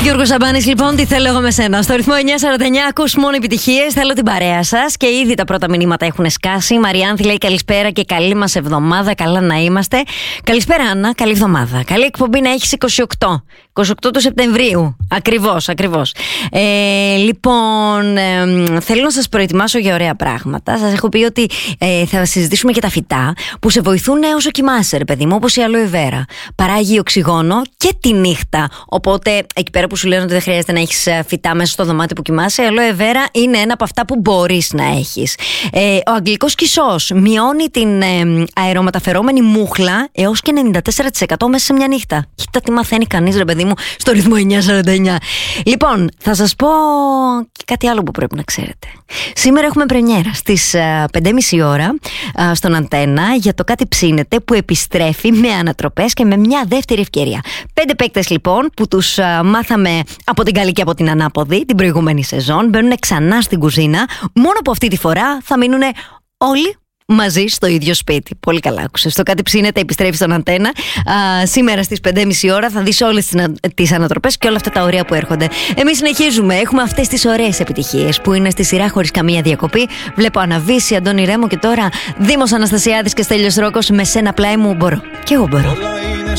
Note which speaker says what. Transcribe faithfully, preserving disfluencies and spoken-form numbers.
Speaker 1: Γιώργος Σαμπάνης, λοιπόν, τι θέλω εγώ με σένα. Στο ρυθμό εννιά σαράντα εννιά ακούς μόνο επιτυχίες. Θέλω την παρέα σας και ήδη τα πρώτα μηνύματα έχουν σκάσει. Η Μαριάνθη λέει καλησπέρα και καλή μας εβδομάδα. Καλά να είμαστε. Καλησπέρα, Άννα. Καλή εβδομάδα. Καλή εκπομπή να έχεις είκοσι οκτώ. είκοσι οκτώ του Σεπτεμβρίου. Ακριβώς, ακριβώς. Ε, λοιπόν, ε, θέλω να σας προετοιμάσω για ωραία πράγματα. Σας έχω πει ότι ε, θα συζητήσουμε και τα φυτά που σε βοηθούν όσο κοιμάσαι, ρε παιδί μου, όπως η αλόε βέρα. Παράγει οξυγόνο και τη νύχτα. Οπότε, εκεί πέρα που σου λένε ότι δεν χρειάζεται να έχεις φυτά μέσα στο δωμάτιο που κοιμάσαι, η αλόε βέρα είναι ένα από αυτά που μπορείς να έχεις. Ε, ο αγγλικός κυσσός μειώνει την ε, αερομεταφερόμενη μούχλα έως και ενενήντα τέσσερα τοις εκατό μέσα σε μια νύχτα. Κοίτα τι μαθαίνει κανείς, ρε παιδί μου, στο ρυθμό εννιά σαράντα εννιά. Λοιπόν, θα σας πω και κάτι άλλο που πρέπει να ξέρετε. Σήμερα έχουμε πρεμιέρα στις πέντε και μισή ώρα α, στον Αντένα για το Κάτι ψήνεται, που επιστρέφει με ανατροπές και με μια δεύτερη ευκαιρία. Πέντε παίκτες λοιπόν που τους α, μάθαμε από την καλή και από την ανάποδη την προηγούμενη σεζόν μπαίνουν ξανά στην κουζίνα. Μόνο που αυτή τη φορά θα μείνουν όλοι μαζί στο ίδιο σπίτι. Πολύ καλά άκουσες. Το Κάτι ψήνεται επιστρέφει στον Αντένα. Α, σήμερα στις πέντε και μισή ώρα θα δεις όλες τις ανατροπές και όλα αυτά τα ωραία που έρχονται. Εμείς συνεχίζουμε. Έχουμε αυτές τις ωραίες επιτυχίες που είναι στη σειρά χωρίς καμία διακοπή. Βλέπω Αναβίση, Αντώνη Ρέμο και τώρα Δήμος Αναστασιάδης και Στέλιος Ρόκος με Σένα πλάι μου μπορώ. Και εγώ μπορώ.